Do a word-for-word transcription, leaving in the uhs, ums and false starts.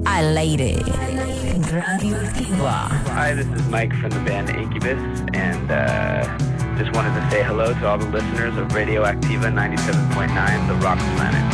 al aire. Radioactiva. Hi, this is Mike from the band Incubus, and uh, just wanted to say hello to all the listeners of Radioactiva ninety-seven point nine, The Rock Planet.